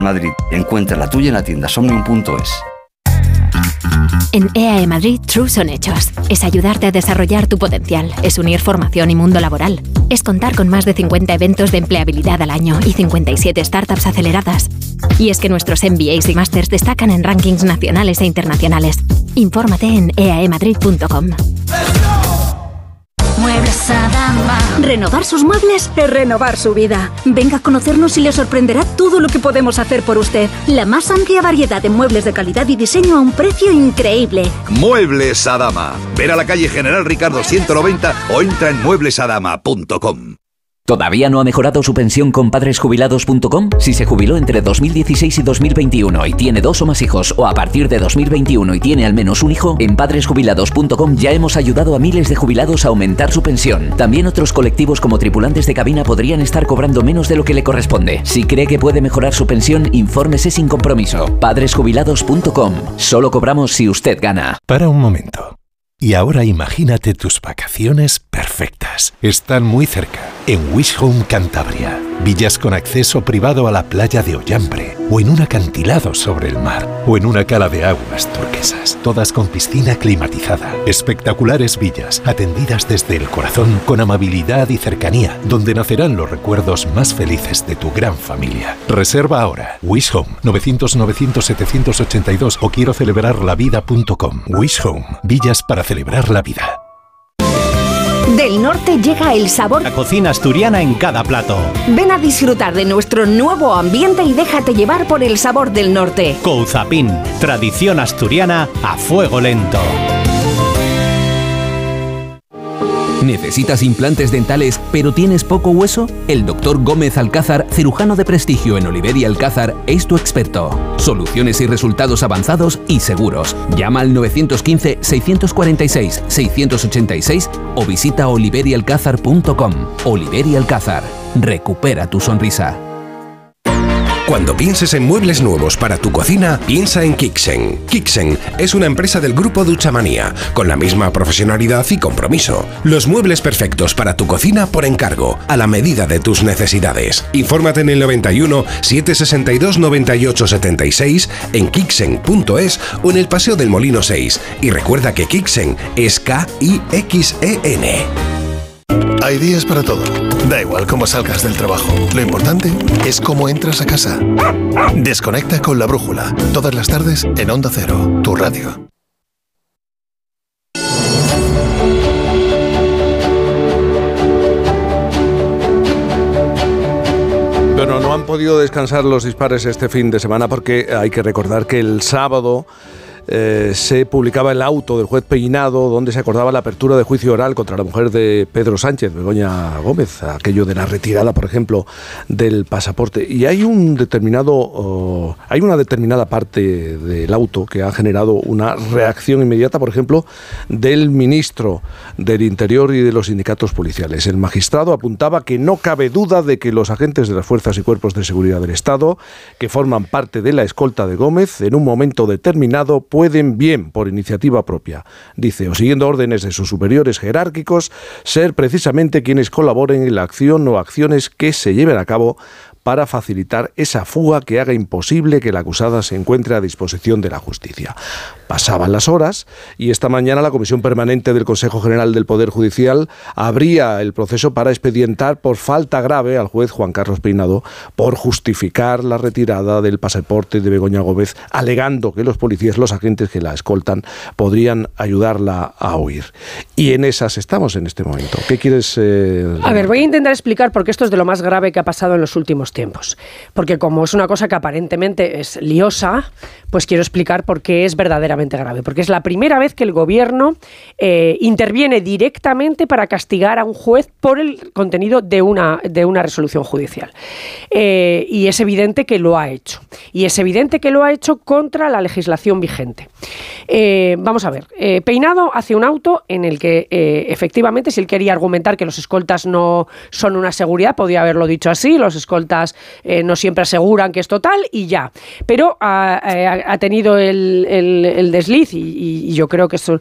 Madrid. Encuentra la tuya en la tienda somnium.es. En EAE Madrid, True son hechos. Es ayudarte a desarrollar tu potencial. Es unir formación y mundo laboral. Es contar con más de 50 eventos de empleabilidad al año y 57 startups aceleradas. Y es que nuestros MBAs y Masters destacan en rankings nacionales e internacionales. Infórmate en eaemadrid.com. Muebles Adama. Renovar sus muebles es renovar su vida. Venga a conocernos y le sorprenderá todo lo que podemos hacer por usted. La más amplia variedad de muebles de calidad y diseño a un precio increíble. Muebles Adama. Ven a la calle General Ricardo 190 o entra en mueblesadama.com. ¿Todavía no ha mejorado su pensión con padresjubilados.com? Si se jubiló entre 2016 y 2021 y tiene 2 o más hijos, o a partir de 2021 y tiene al menos un hijo, en padresjubilados.com ya hemos ayudado a miles de jubilados a aumentar su pensión. También otros colectivos como tripulantes de cabina podrían estar cobrando menos de lo que le corresponde. Si cree que puede mejorar su pensión, infórmese sin compromiso. Padresjubilados.com. Solo cobramos si usted gana. Para un momento. Y ahora imagínate tus vacaciones perfectas. Están muy cerca, en Wish Home Cantabria. Villas con acceso privado a la playa de Ollambre, o en un acantilado sobre el mar, o en una cala de aguas turquesas, todas con piscina climatizada. Espectaculares villas, atendidas desde el corazón, con amabilidad y cercanía, donde nacerán los recuerdos más felices de tu gran familia. Reserva ahora. Wish Home, 900-900-782 o quiero celebrarlavida.com. Wish Home, villas para celebrar la vida. Del norte llega el sabor. La cocina asturiana en cada plato. Ven a disfrutar de nuestro nuevo ambiente y déjate llevar por el sabor del norte. Couzapin, tradición asturiana a fuego lento. ¿Necesitas implantes dentales pero tienes poco hueso? El Dr. Gómez Alcázar, cirujano de prestigio en Oliver y Alcázar, es tu experto. Soluciones y resultados avanzados y seguros. Llama al 915-646-686 o visita oliverialcázar.com. Oliver y Alcázar. Recupera tu sonrisa. Cuando pienses en muebles nuevos para tu cocina, piensa en Kixen. Kixen es una empresa del grupo Duchamanía, con la misma profesionalidad y compromiso. Los muebles perfectos para tu cocina por encargo, a la medida de tus necesidades. Infórmate en el 91 762 98 76, en Kixen.es o en el Paseo del Molino 6. Y recuerda que Kixen es K-I-X-E-N. Hay días para todo. Da igual cómo salgas del trabajo. Lo importante es cómo entras a casa. Desconecta con La Brújula. Todas las tardes en Onda Cero, tu radio. Bueno, no han podido descansar los dispares este fin de semana porque hay que recordar que el sábado se publicaba el auto del juez Peinado donde se acordaba la apertura de juicio oral contra la mujer de Pedro Sánchez, Begoña Gómez, aquello de la retirada, por ejemplo, del pasaporte. Y hay una determinada parte del auto que ha generado una reacción inmediata, por ejemplo, del ministro del Interior y de los sindicatos policiales. El magistrado apuntaba que no cabe duda de que los agentes de las fuerzas y cuerpos de seguridad del Estado, que forman parte de la escolta de Gómez, en un momento determinado pueden bien, por iniciativa propia, dice, o siguiendo órdenes de sus superiores jerárquicos, ser precisamente quienes colaboren en la acción o acciones que se lleven a cabo para facilitar esa fuga que haga imposible que la acusada se encuentre a disposición de la justicia. Pasaban las horas y esta mañana la Comisión Permanente del Consejo General del Poder Judicial abría el proceso para expedientar por falta grave al juez Juan Carlos Peinado por justificar la retirada del pasaporte de Begoña Gómez, alegando que los policías, los agentes que la escoltan, podrían ayudarla a huir. Y en esas estamos en este momento. ¿Qué quieres? A ver, voy a intentar explicar por qué esto es de lo más grave que ha pasado en los últimos tiempos. Porque como es una cosa que aparentemente es liosa, pues quiero explicar por qué es verdaderamente grave. Porque es la primera vez que el gobierno interviene directamente para castigar a un juez por el contenido de una resolución judicial. Y es evidente que lo ha hecho. Y es evidente que lo ha hecho contra la legislación vigente. Vamos a ver. Peinado hace un auto en el que efectivamente, si él quería argumentar que los escoltas no son una seguridad, podía haberlo dicho así. Los escoltas no siempre aseguran que es total y ya. Pero ha tenido el desliz y yo creo que esto